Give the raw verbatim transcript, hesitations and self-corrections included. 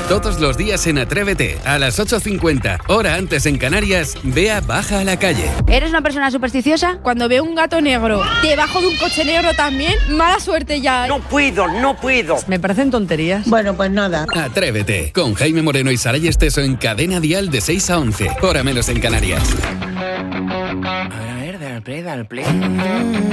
Todos los días en Atrévete, a las ocho cincuenta, hora antes en Canarias, Bea baja a la calle. ¿Eres una persona supersticiosa? Cuando veo un gato negro debajo de un coche negro también, mala suerte ya. No puedo, no puedo. Me parecen tonterías. Bueno, pues nada. Atrévete, con Jaime Moreno y Saray Esteso en Cadena Dial de seis a once, hora menos en Canarias. A ver, a ver, dale play, dale play.